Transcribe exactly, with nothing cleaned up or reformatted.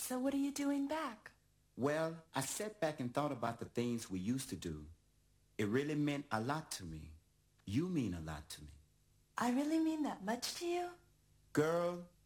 So what are you doing back? Well, I sat back and thought about the things we used to do. It really meant a lot to me. You mean a lot to me. I really mean that much to you? Girl,